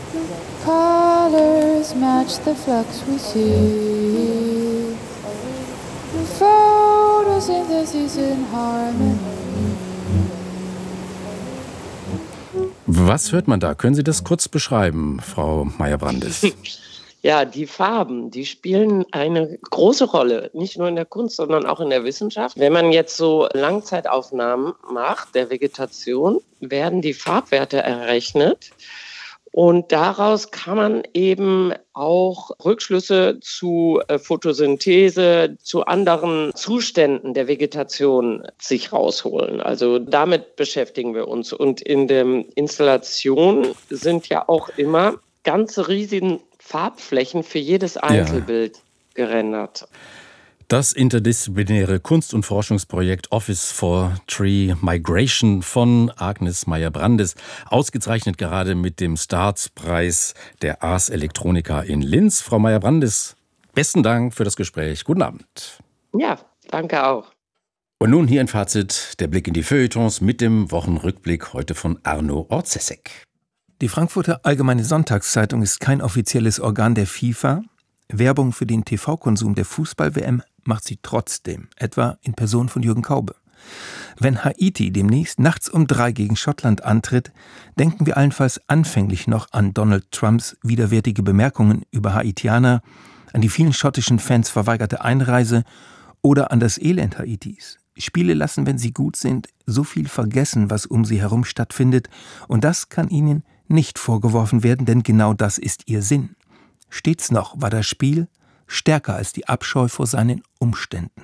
Colors match the flags we see. Photosynthesis in harmony. Was hört man da? Können Sie das kurz beschreiben, Frau Meyer-Brandes? Ja, die Farben, die spielen eine große Rolle, nicht nur in der Kunst, sondern auch in der Wissenschaft. Wenn man jetzt so Langzeitaufnahmen macht der Vegetation, werden die Farbwerte errechnet. Und daraus kann man eben auch Rückschlüsse zu Photosynthese, zu anderen Zuständen der Vegetation sich rausholen. Also damit beschäftigen wir uns. Und in der Installation sind ja auch immer ganze riesigen Farbflächen für jedes Einzelbild gerendert. Das interdisziplinäre Kunst- und Forschungsprojekt Office for Tree Migration von Agnes Meyer-Brandes, ausgezeichnet gerade mit dem Staatspreis der Ars Electronica in Linz. Frau Meyer-Brandes, besten Dank für das Gespräch. Guten Abend. Ja, danke auch. Und nun hier ein Fazit, der Blick in die Feuilletons mit dem Wochenrückblick heute von Arno Orzesek. Die Frankfurter Allgemeine Sonntagszeitung ist kein offizielles Organ der FIFA. Werbung für den TV-Konsum der Fußball-WM macht sie trotzdem, etwa in Person von Jürgen Kaube. Wenn Haiti demnächst nachts um 3 gegen Schottland antritt, denken wir allenfalls anfänglich noch an Donald Trumps widerwärtige Bemerkungen über Haitianer, an die vielen schottischen Fans verweigerte Einreise oder an das Elend Haitis. Spiele lassen, wenn sie gut sind, so viel vergessen, was um sie herum stattfindet, und das kann ihnen nicht vorgeworfen werden, denn genau das ist ihr Sinn. Stets noch war das Spiel stärker als die Abscheu vor seinen Umständen.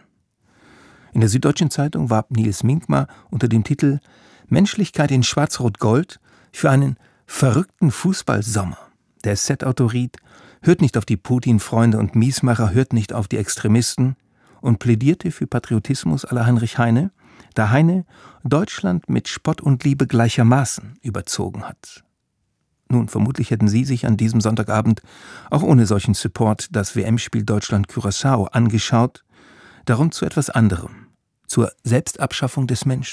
In der Süddeutschen Zeitung warb Nils Minkmar unter dem Titel »Menschlichkeit in Schwarz-Rot-Gold« für einen verrückten Fußballsommer. Der SZ-Autor riet, hört nicht auf die Putin-Freunde und Miesmacher, hört nicht auf die Extremisten, und plädierte für Patriotismus à la Heinrich Heine, da Heine Deutschland mit Spott und Liebe gleichermaßen überzogen hat. Nun, vermutlich hätten Sie sich an diesem Sonntagabend auch ohne solchen Support das WM-Spiel Deutschland-Curaçao angeschaut, darum zu etwas anderem, zur Selbstabschaffung des Menschen.